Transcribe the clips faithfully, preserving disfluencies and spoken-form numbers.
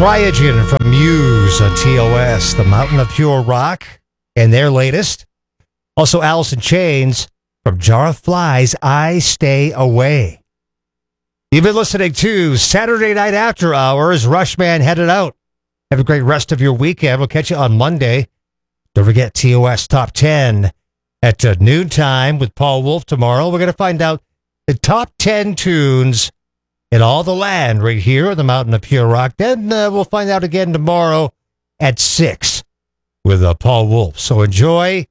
Cryogen from Muse on T O S, the Mountain of Pure Rock, and their latest. Also, Alice in Chains from Jar of Flies, I Stay Away. You've been listening to Saturday Night After Hours. Rushman headed out. Have a great rest of your weekend. We'll catch you on Monday. Don't forget T O S Top ten at uh, noontime with Paul Wolf tomorrow. We're going to find out the top ten tunes in all the land right here on the Mountain of Pure Rock. Then uh, we'll find out again tomorrow at six with uh, Paul Wolf. So enjoy.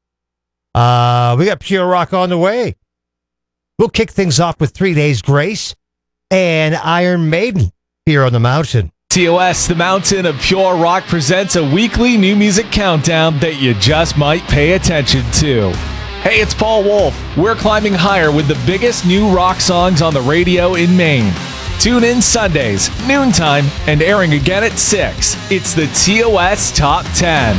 Uh, we got Pure Rock on the way. We'll kick things off with Three Days Grace and Iron Maiden here on the Mountain. T O S, the Mountain of Pure Rock, presents a weekly new music countdown that you just might pay attention to. Hey, it's Paul Wolf. We're climbing higher with the biggest new rock songs on the radio in Maine. Tune in Sundays, noontime, and airing again at six. It's the T O S Top ten.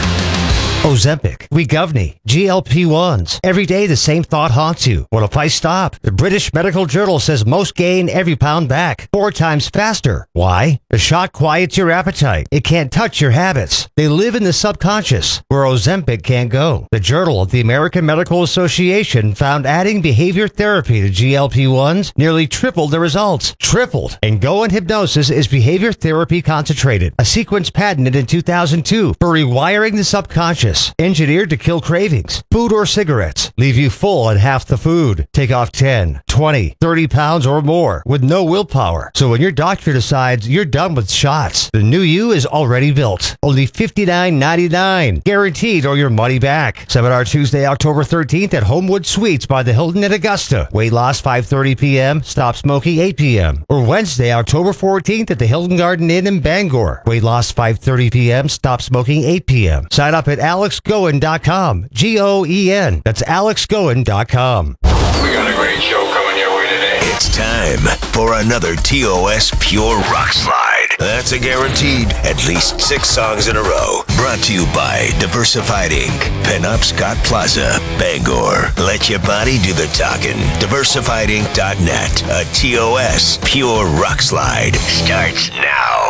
Ozempic, Wegovny, G L P ones. Every day the same thought haunts you. What if I stop? The British Medical Journal says most gain every pound back, four times faster. Why? The shot quiets your appetite. It can't touch your habits. They live in the subconscious, where Ozempic can't go. The Journal of the American Medical Association found adding behavior therapy to G L P ones nearly tripled the results. Tripled. And Go in Hypnosis is behavior therapy concentrated, a sequence patented in two thousand two for rewiring the subconscious. Engineered to kill cravings. Food or cigarettes leave you full on half the food. Take off ten, twenty, thirty pounds or more with no willpower. So when your doctor decides you're done with shots, the new you is already built. Only fifty-nine ninety-nine. Guaranteed or your money back. Seminar Tuesday, October thirteenth at Homewood Suites by the Hilton in Augusta. Weight loss five thirty p.m. Stop smoking eight p.m. Or Wednesday, October fourteenth at the Hilton Garden Inn in Bangor. Weight loss five thirty p.m. Stop smoking eight p.m. Sign up at alex goen dot com. G O E N. That's alex goen dot com. We got a great show coming your way today. It's time for another T O S Pure Rock Slide. That's a guaranteed at least six songs in a row. Brought to you by Diversified Incorporated. Pinup Scott Plaza, Bangor. Let your body do the talking. diversified inc dot net. A T O S Pure Rock Slide starts now.